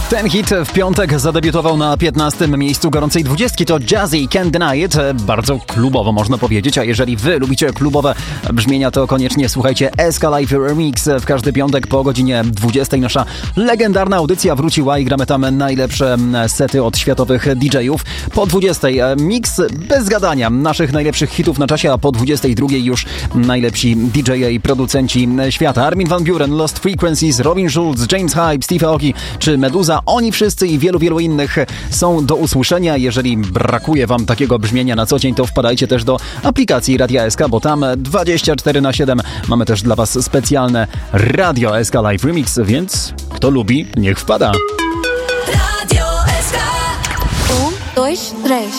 Ten hit w piątek zadebiutował na 15. miejscu gorącej 20. To Jazzy Can't Deny It. Bardzo klubowo można powiedzieć, a jeżeli wy lubicie klubowe brzmienia, to koniecznie słuchajcie SK Live Remix. W każdy piątek po godzinie 20. nasza legendarna audycja wróciła i gramy tam najlepsze sety od światowych DJ-ów. Po 20. mix bez gadania naszych najlepszych hitów na czasie, a po 22. już najlepsi DJ-e i producenci świata. Armin van Buuren, Lost Frequencies, Robin Schulz, James Hype, Steve Aoki czy Meduza. Oni wszyscy i wielu innych są do usłyszenia. Jeżeli brakuje wam takiego brzmienia na co dzień, to wpadajcie też do aplikacji Radia SK, bo tam 24/7 mamy też dla was specjalne Radio SK Live Remix, więc kto lubi, niech wpada. Radio SK. 1, 2, 3.